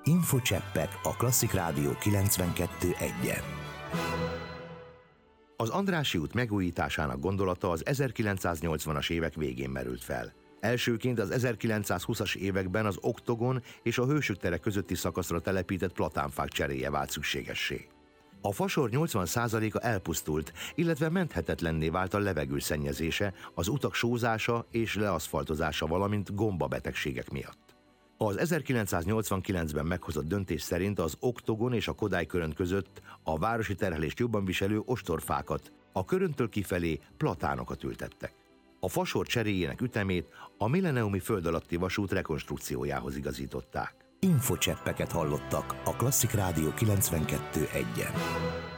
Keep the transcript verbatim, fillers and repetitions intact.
Infocseppek a Klasszik Rádió kilencvenkettő egyen. Az Andrássy út megújításának gondolata az ezerkilencszáznyolcvanas évek végén merült fel. Elsőként az ezerkilencszázhúszas években az Oktogon és a Hősök tere közötti szakaszra telepített platánfák cseréje vált szükségessé. A fasor nyolcvan százaléka elpusztult, illetve menthetetlenné vált a levegő szennyezése, az utak sózása és leaszfaltozása, valamint gombabetegségek miatt. Az ezerkilencszáznyolcvankilencben meghozott döntés szerint az Oktogon és a Kodály Körönt között a városi terhelést jobban viselő ostorfákat, a Köröntől kifelé platánokat ültettek. A fasor cseréjének ütemét a milleniumi föld alatti vasút rekonstrukciójához igazították. Infocseppeket hallottak a Klasszik Rádió kilencvenkettő egyen.